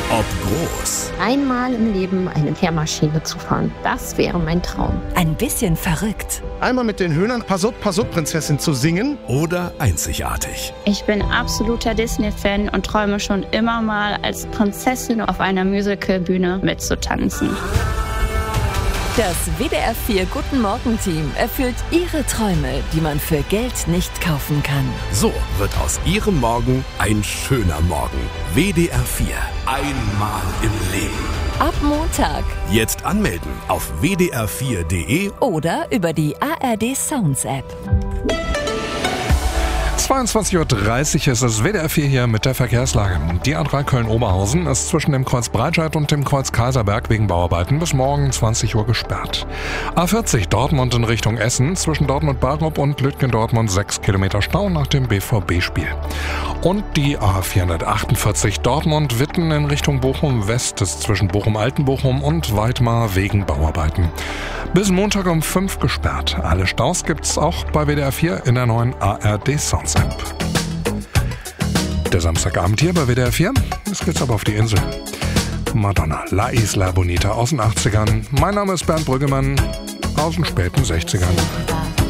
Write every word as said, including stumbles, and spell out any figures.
Ob groß Einmal im Leben eine Kehrmaschine zu fahren, das wäre mein Traum. Ein bisschen verrückt. Einmal mit den Höhnern Passop, Passop, Prinzessin zu singen. oder einzigartig. Ich bin absoluter Disney-Fan und träume schon immer mal, als Prinzessin auf einer Musicalbühne mitzutanzen. Das W D R vier Guten Morgen-Team erfüllt Ihre Träume, die man für Geld nicht kaufen kann. So wird aus Ihrem Morgen ein schöner Morgen. W D R vier. Einmal im Leben. Ab Montag Jetzt anmelden auf w d r vier punkt d e. oder über die A R D Sounds App. zweiundzwanzig Uhr dreißig ist es W D R vier hier mit der Verkehrslage. Die A drei Köln-Oberhausen ist zwischen dem Kreuz Breitscheid und dem Kreuz Kaiserberg wegen Bauarbeiten bis morgen zwanzig Uhr gesperrt. A vierzig Dortmund in Richtung Essen zwischen Dortmund-Barup und Lütgendortmund sechs Kilometer Stau nach dem B V B-Spiel. Und die A vierhundertachtundvierzig Dortmund-Witten in Richtung Bochum-West ist zwischen Bochum-Altenbochum und Weidmar wegen Bauarbeiten. Bis Montag um fünf gesperrt. Alle Staus gibt's auch bei W D R vier in der neuen A R D Sounds App. Der Samstagabend hier bei W D R vier. Jetzt geht's aber auf die Insel. Madonna, La Isla Bonita aus den achtzigern. Mein Name ist Bernd Brüggemann aus den späten sechzigern.